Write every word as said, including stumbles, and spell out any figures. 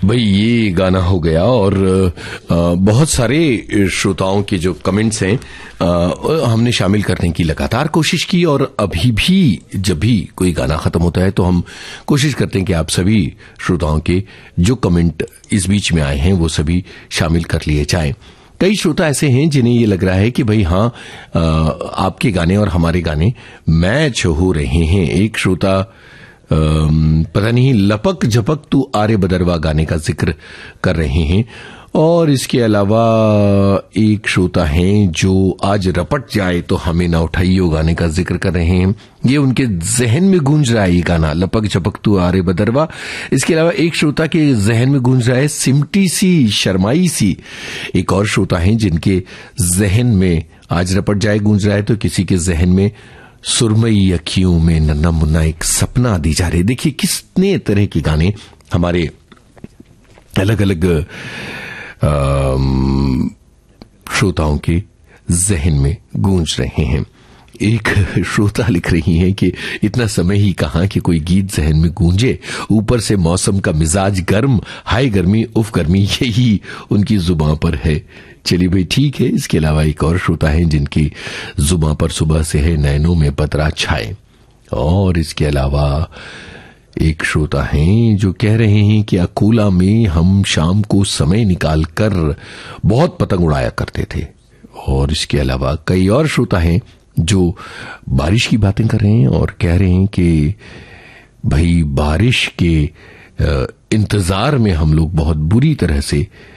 भाई ये गाना हो गया और आ, बहुत सारे श्रोताओं के जो कमेंट्स हैं आ, हमने शामिल करने की लगातार कोशिश की और अभी भी जब भी कोई गाना खत्म होता है तो हम कोशिश करते हैं कि आप सभी श्रोताओं के जो कमेंट इस बीच में आए हैं वो सभी शामिल कर लिए जाएं। कई श्रोता ऐसे हैं जिन्हें ये लग रहा है कि भाई हाँ आ, आपके गाने और हमारे गाने मैच हो रहे हैं। एक श्रोता पता नहीं लपक झपक तू आरे बदरवा गाने का जिक्र कर रहे हैं और इसके अलावा एक श्रोता हैं जो आज रपट जाए तो हमें ना उठाइयो गाने का जिक्र कर रहे हैं। ये उनके जहन में गूंज रहा है ये गाना लपक झपक तू आरे बदरवा। इसके अलावा एक श्रोता के जहन में गूंज रहा है सिमटी सी शर्माई सी। एक और श्रोता हैं जिनके जहन में आज रपट जाए गूंज रहा है तो किसी के जहन में सुरमई अखियों में नन्ना मुन्ना एक सपना दी जा रहे। देखिए कितने तरह के गाने हमारे अलग अलग श्रोताओं के जहन में गूंज रहे हैं। एक श्रोता लिख रही हैं कि इतना समय ही कहां कि कोई गीत जहन में गूंजे, ऊपर से मौसम का मिजाज गर्म, हाय गर्मी उफ गर्मी, यही उनकी जुबान पर है। चलिए भाई ठीक है। इसके अलावा एक और श्रोता है जिनकी जुबान पर सुबह से है नैनों में बदरा छाए। और इसके अलावा एक श्रोता हैं जो कह रहे हैं कि अकोला में हम शाम को समय निकाल कर बहुत पतंग उड़ाया करते थे। और इसके अलावा कई और श्रोता हैं जो बारिश की बातें कर रहे हैं और कह रहे हैं कि भाई बारिश के इंतजार में हम लोग बहुत बुरी तरह से